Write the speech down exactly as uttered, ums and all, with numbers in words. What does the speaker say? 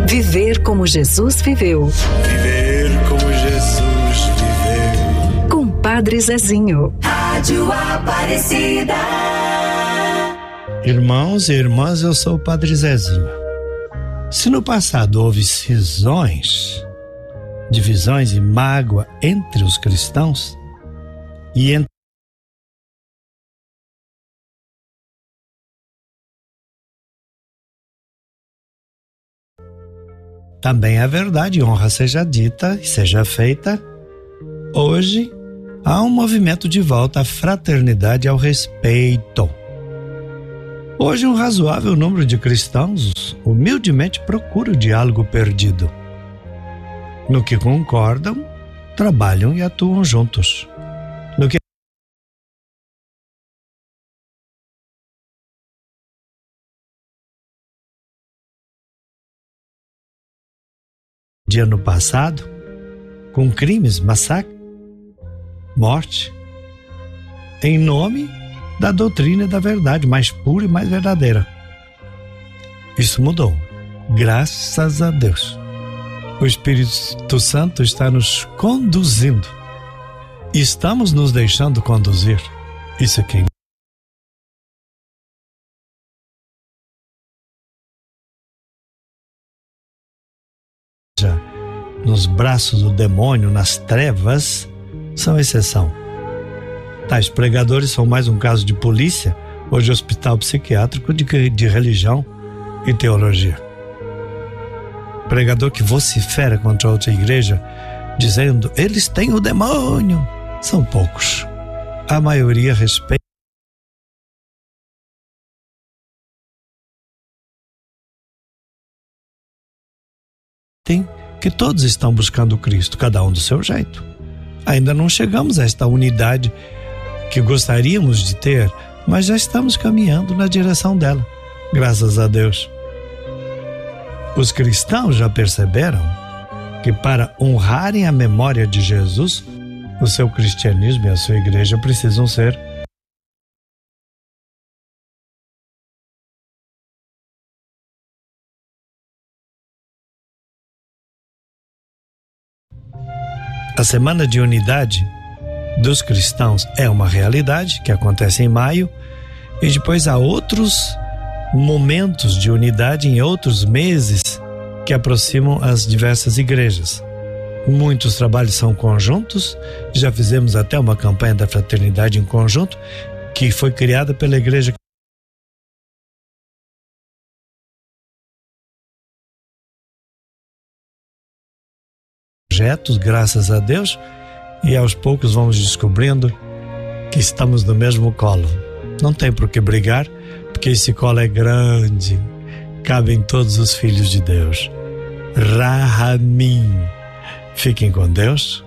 Viver como Jesus viveu. Viver como Jesus viveu. Com Padre Zezinho. Rádio Aparecida. Irmãos e irmãs, eu sou o Padre Zezinho. Se no passado houve cisões, divisões e mágoa entre os cristãos e entre também é verdade, honra seja dita e seja feita. Hoje há um movimento de volta à fraternidade e ao respeito. Hoje um razoável número de cristãos humildemente procura o diálogo perdido. No que concordam, trabalham e atuam juntos. No que de ano passado, com crimes, massacre, morte, em nome da doutrina e da verdade mais pura e mais verdadeira. Isso mudou, graças a Deus. O Espírito Santo está nos conduzindo. Estamos nos deixando conduzir. Isso aqui. Nos braços do demônio, nas trevas, são exceção. Tais pregadores são mais um caso de polícia ou de hospital psiquiátrico de, de religião e teologia. Pregador que vocifera contra outra igreja, dizendo, eles têm o demônio. São poucos. A maioria respeita que todos estão buscando Cristo, cada um do seu jeito. Ainda não chegamos a esta unidade que gostaríamos de ter, mas já estamos caminhando na direção dela, graças a Deus. Os cristãos já perceberam que para honrarem a memória de Jesus, o seu cristianismo e a sua igreja precisam ser a Semana de Unidade dos Cristãos é uma realidade que acontece em maio, e depois há outros momentos de unidade em outros meses que aproximam as diversas igrejas. Muitos trabalhos são conjuntos, já fizemos até uma campanha da fraternidade em conjunto, que foi criada pela igreja projetos, graças a Deus, e aos poucos vamos descobrindo que estamos no mesmo colo. Não tem por que brigar, porque esse colo é grande, cabem todos os filhos de Deus. Rahamim. Fiquem com Deus.